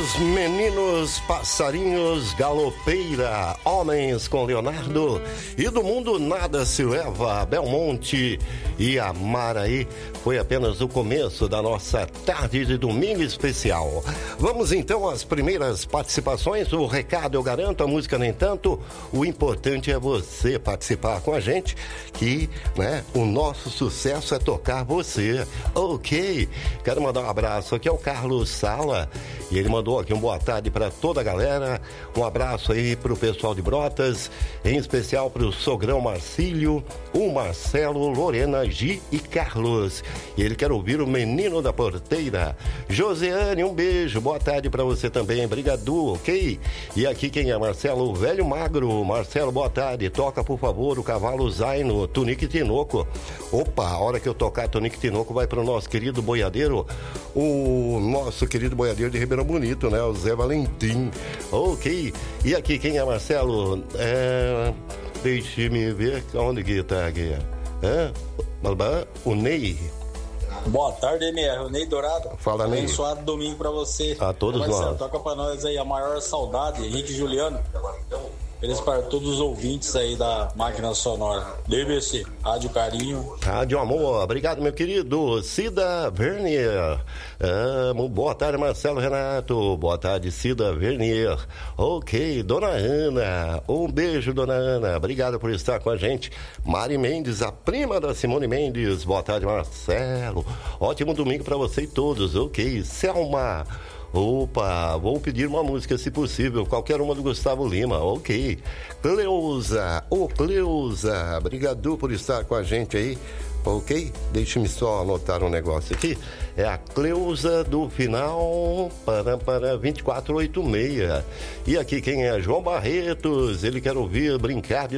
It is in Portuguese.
Os Meninos Passarinhos Galopeira, Homens com Leonardo, e do mundo nada se leva, Belmonte e Amaraí. Foi apenas o começo da nossa tarde de domingo especial. Vamos então às primeiras participações. O recado eu garanto, a música nem tanto. O importante é você participar com a gente, que, né, o nosso sucesso é tocar você. Ok, quero mandar um abraço aqui ao Carlos Sala, e ele mandou aqui um boa tarde para toda a galera. Um abraço aí pro pessoal de Brotas, em especial pro sogrão Marcílio, o Marcelo, Lorena, Gi e Carlos. E ele quer ouvir o Menino da Porteira. Josiane, um beijo, boa tarde para você também, brigadu, ok? E aqui quem é? Marcelo, o velho magro. Marcelo, boa tarde, toca por favor o Cavalo Zaino, Tunique Tinoco. Opa, a hora que eu tocar Tunique Tinoco vai pro nosso querido boiadeiro, o nosso querido boiadeiro de Ribeirão Bonito, né? O Zé Valentim. Ok. E aqui quem é, Marcelo? Deixe-me ver onde que tá aqui. O Ney. Boa tarde, MR. O Ney Dourado. Fala, Ney. Abençoado domingo pra você. A todos Marcelo, nós. toca pra nós aí a maior saudade, Henrique Juliano. Eles para todos os ouvintes aí da Máquina Sonora. DBC, Rádio Carinho. Rádio Amor, obrigado, meu querido. Cida Vernier. Boa tarde, Marcelo Renato. Boa tarde, Cida Vernier. Ok, Dona Ana. Um beijo, Dona Ana. Obrigado por estar com a gente. Mari Mendes, a prima da Simone Mendes. Boa tarde, Marcelo. Ótimo domingo para você e todos. Ok, Selma. Opa, vou pedir uma música, se possível, qualquer uma do Gustavo Lima, ok. Cleusa, Cleusa, obrigado por estar com a gente aí, ok? Deixe-me só anotar um negócio aqui. É a Cleusa do final para 2486. E aqui quem é? João Barretos, ele quer ouvir Brincar de